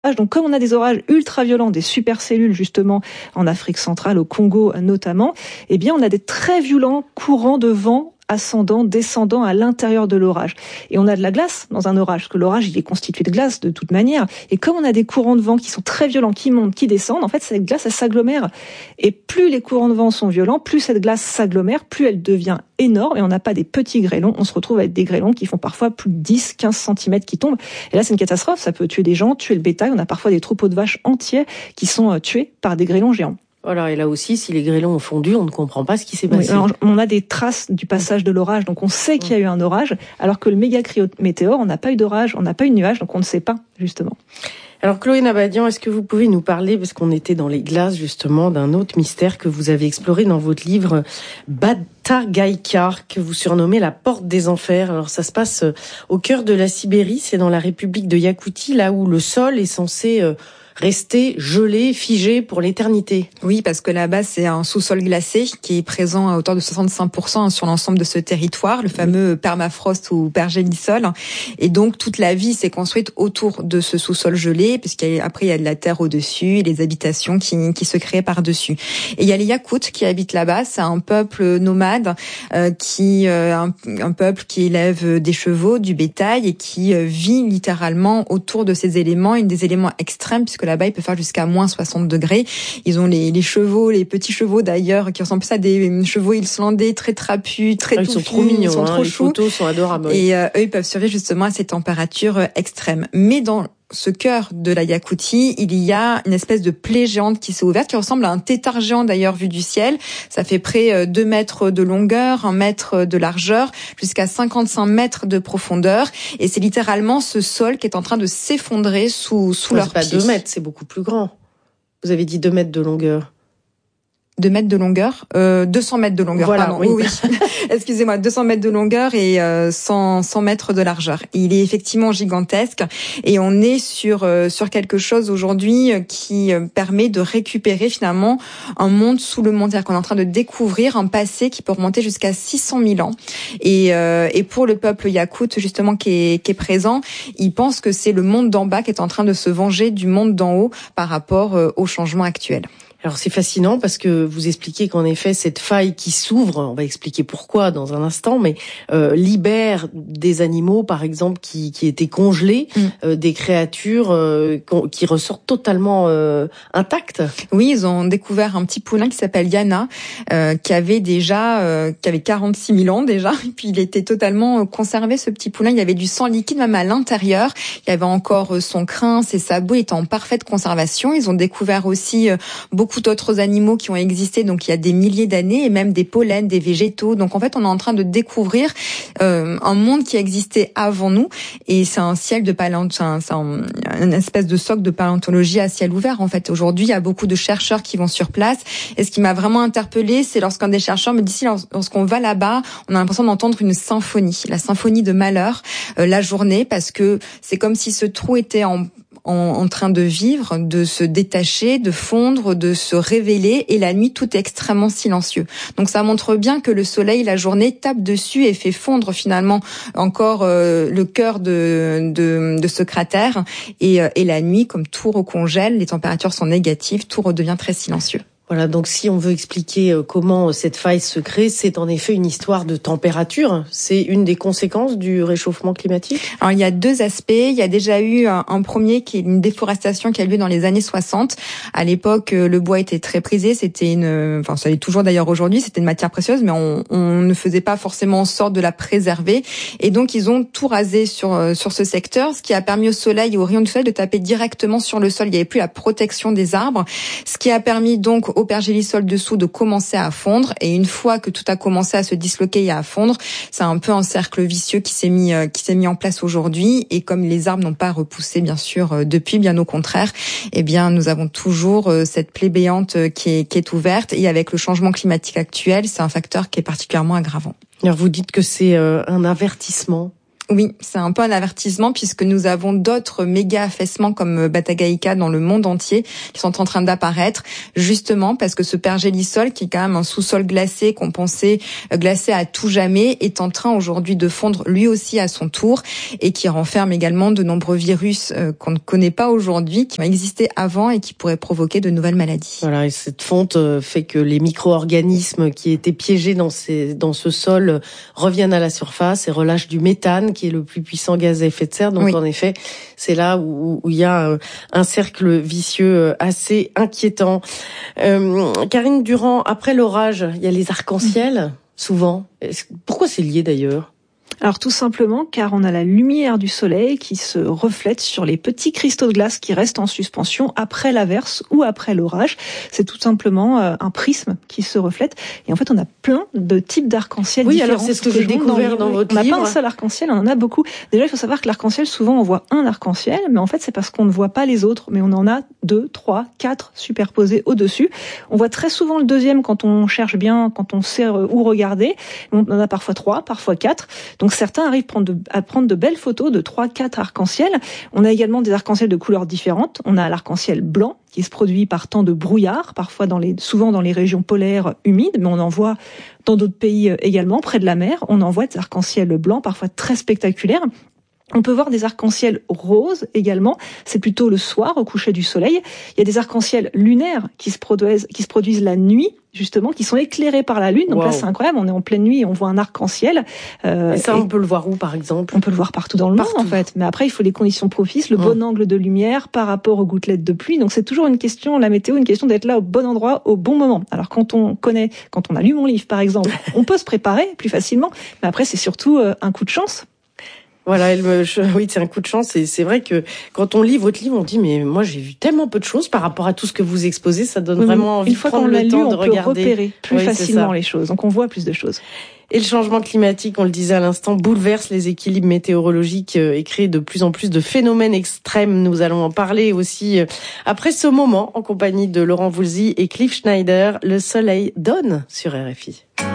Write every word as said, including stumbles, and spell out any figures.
Donc comme on a des orages ultra violents, des supercellules justement en Afrique centrale, au Congo notamment, eh bien on a des très violents courants de vent ascendant, descendant à l'intérieur de l'orage. Et on a de la glace dans un orage, parce que l'orage, il est constitué de glace de toute manière. Et comme on a des courants de vent qui sont très violents, qui montent, qui descendent, en fait, cette glace, elle s'agglomère. Et plus les courants de vent sont violents, plus cette glace s'agglomère, plus elle devient énorme. Et on n'a pas des petits grêlons, on se retrouve avec des grêlons qui font parfois plus de dix, quinze centimètres qui tombent. Et là, c'est une catastrophe, ça peut tuer des gens, tuer le bétail. On a parfois des troupeaux de vaches entiers qui sont tués par des grêlons géants. Voilà, et là aussi, si les grêlons ont fondu, on ne comprend pas ce qui s'est passé. Oui, alors, on a des traces du passage de l'orage, donc on sait qu'il y a eu un orage, alors que le méga-cryométéore, on n'a pas eu d'orage, on n'a pas eu de nuage, donc on ne sait pas, justement. Alors Chloé Nabadian, est-ce que vous pouvez nous parler, parce qu'on était dans les glaces justement, d'un autre mystère que vous avez exploré dans votre livre Bataïga, que vous surnommez la porte des enfers. Alors ça se passe au cœur de la Sibérie, c'est dans la République de Yakoutie, là où le sol est censé rester gelé, figé pour l'éternité. Oui, parce que là-bas, c'est un sous-sol glacé qui est présent à hauteur de soixante-cinq pour cent sur l'ensemble de ce territoire, le fameux permafrost ou pergélisol. Et donc, toute la vie s'est construite autour de ce sous-sol gelé, puisqu'après, il y a de la terre au-dessus et les habitations qui, qui se créent par-dessus. Et il y a les Yakoutes qui habitent là-bas. C'est un peuple nomade, euh, qui, euh, un, un peuple qui élève des chevaux, du bétail et qui euh, vit littéralement autour de ces éléments, et des éléments extrêmes, puisque là-bas, il peut faire jusqu'à moins soixante degrés. Ils ont les, les chevaux, les petits chevaux d'ailleurs, qui ressemblent plus à des chevaux islandais très trapus, très ah, touffus. Ils sont trop mignons, ils sont hein, trop les choux. photos sont adorables. Et euh, eux, ils peuvent survivre justement à ces températures euh, extrêmes. Mais dans ce cœur de la Yakoutie, il y a une espèce de plaie géante qui s'est ouverte, qui ressemble à un tétard géant d'ailleurs vu du ciel. Ça fait près de deux mètres de longueur, un mètre de largeur, jusqu'à cinquante-cinq mètres de profondeur. Et c'est littéralement ce sol qui est en train de s'effondrer sous, sous ouais, leurs pieds. C'est pas deux mètres, c'est beaucoup plus grand. Vous avez dit deux mètres de longueur. deux mètres de longueur, euh, deux cents mètres de longueur, voilà, pardon. Oui, oui. oui. Excusez-moi, deux cents mètres de longueur et euh, cent, cent mètres de largeur. Il est effectivement gigantesque et on est sur euh, sur quelque chose aujourd'hui qui euh, permet de récupérer finalement un monde sous le monde. C'est-à-dire qu'on est en train de découvrir un passé qui peut remonter jusqu'à six cent mille ans. Et euh, et pour le peuple yakoute justement qui est qui est présent, il pense que c'est le monde d'en bas qui est en train de se venger du monde d'en haut par rapport euh, au changement actuel. Alors c'est fascinant parce que vous expliquez qu'en effet cette faille qui s'ouvre, on va expliquer pourquoi dans un instant, mais euh, libère des animaux par exemple qui qui étaient congelés, mm. euh, des créatures euh, qui ressortent totalement euh, intactes. Oui, ils ont découvert un petit poulain qui s'appelle Yana, euh, qui avait déjà euh, qui avait quarante-six mille ans déjà, et puis il était totalement conservé ce petit poulain. Il y avait du sang liquide même à l'intérieur. Il y avait encore son crin, ses sabots étaient en parfaite conservation. Ils ont découvert aussi euh, beaucoup Beaucoup d'autres animaux qui ont existé, donc il y a des milliers d'années, et même des pollens, des végétaux. Donc en fait, on est en train de découvrir euh, un monde qui existait avant nous, et c'est un ciel de paléontologie, c'est un, une espèce de socle de paléontologie à ciel ouvert. En fait, aujourd'hui, il y a beaucoup de chercheurs qui vont sur place, et ce qui m'a vraiment interpellée, c'est lorsqu'un des chercheurs me dit si lorsqu'on va là-bas, on a l'impression d'entendre une symphonie, la symphonie de malheur, euh, la journée, parce que c'est comme si ce trou était en En, en train de vivre, de se détacher, de fondre, de se révéler, et la nuit, tout est extrêmement silencieux. Donc ça montre bien que le soleil, la journée, tape dessus et fait fondre finalement encore euh, le cœur de, de, de ce cratère, et, euh, et la nuit, comme tout recongèle, les températures sont négatives, tout redevient très silencieux. Voilà, donc si on veut expliquer comment cette faille se crée, c'est en effet une histoire de température. C'est une des conséquences du réchauffement climatique. Alors il y a deux aspects. Il y a déjà eu un premier qui est une déforestation qui a lieu dans les années soixante. À l'époque, le bois était très prisé. C'était une, enfin ça l'est toujours d'ailleurs aujourd'hui. C'était une matière précieuse, mais on, on ne faisait pas forcément en sorte de la préserver. Et donc ils ont tout rasé sur sur ce secteur, ce qui a permis au soleil et aux rayons du soleil de taper directement sur le sol. Il n'y avait plus la protection des arbres, ce qui a permis donc au pergélisol dessous de commencer à fondre, et une fois que tout a commencé à se disloquer et à fondre, c'est un peu un cercle vicieux qui s'est mis qui s'est mis en place aujourd'hui. Et comme les arbres n'ont pas repoussé bien sûr depuis, bien au contraire, eh bien nous avons toujours cette plaie béante qui est qui est ouverte, et avec le changement climatique actuel, c'est un facteur qui est particulièrement aggravant. Alors vous dites que c'est un avertissement. Oui, c'est un peu un avertissement puisque nous avons d'autres méga affaissements comme Batagaika dans le monde entier qui sont en train d'apparaître, justement parce que ce pergélisol, qui est quand même un sous-sol glacé qu'on pensait glacé à tout jamais, est en train aujourd'hui de fondre lui aussi à son tour et qui renferme également de nombreux virus qu'on ne connaît pas aujourd'hui, qui ont existé avant et qui pourraient provoquer de nouvelles maladies. Voilà, et cette fonte fait que les micro-organismes qui étaient piégés dans ces, dans ce sol reviennent à la surface et relâchent du méthane, qui est le plus puissant gaz à effet de serre. Donc, oui. En effet, c'est là où, où il y a un cercle vicieux assez inquiétant. Euh, Karine Durand, après l'orage, il y a les arcs-en-ciel, souvent. Pourquoi c'est lié d'ailleurs ? Alors tout simplement car on a la lumière du soleil qui se reflète sur les petits cristaux de glace qui restent en suspension après l'averse ou après l'orage. C'est tout simplement un prisme qui se reflète. Et en fait, on a plein de types d'arc-en-ciel oui, différents. Oui, alors c'est ce que, que j'ai découvert dans, dans votre livre. livre. On n'a pas un seul arc-en-ciel, on en a beaucoup. Déjà, il faut savoir que l'arc-en-ciel, souvent, on voit un arc-en-ciel, mais en fait, c'est parce qu'on ne voit pas les autres. Mais on en a deux, trois, quatre superposés au-dessus. On voit très souvent le deuxième quand on cherche bien, quand on sait où regarder. On en a parfois trois, parfois quatre. Donc certains arrivent à prendre de belles photos de trois quatre arcs-en-ciel. On a également des arcs-en-ciel de couleurs différentes. On a l'arc-en-ciel blanc qui se produit par temps de brouillard, parfois dans les, souvent dans les régions polaires humides, mais on en voit dans d'autres pays également, près de la mer. On en voit des arcs-en-ciel blancs, parfois très spectaculaires. On peut voir des arcs-en-ciel roses également. C'est plutôt le soir, au coucher du soleil. Il y a des arcs-en-ciel lunaires qui se produisent, qui se produisent la nuit, justement, qui sont éclairés par la lune. Donc wow. Là, c'est incroyable. On est en pleine nuit et on voit un arc-en-ciel. Euh, et ça, et on peut le voir où, par exemple ? On peut le voir partout dans le partout. monde, en fait. Mais après, il faut les conditions propices, le mmh. bon angle de lumière par rapport aux gouttelettes de pluie. Donc, c'est toujours une question, la météo, une question d'être là au bon endroit, au bon moment. Alors, quand on connaît, quand on a lu mon livre, par exemple, on peut se préparer plus facilement. Mais après, c'est surtout euh, un coup de chance. Voilà, elle me, je, oui, c'est un coup de chance. Et c'est vrai que quand on lit votre livre, on dit mais moi j'ai vu tellement peu de choses par rapport à tout ce que vous exposez, ça donne oui, vraiment envie de prendre le temps de regarder. Une fois qu'on l'a lu, on peut repérer plus oui, facilement les choses. Donc on voit plus de choses. Et le changement climatique, on le disait à l'instant, bouleverse les équilibres météorologiques et crée de plus en plus de phénomènes extrêmes. Nous allons en parler aussi après ce moment en compagnie de Laurent Voulzy et Cliff Schneider. Le soleil donne sur R F I.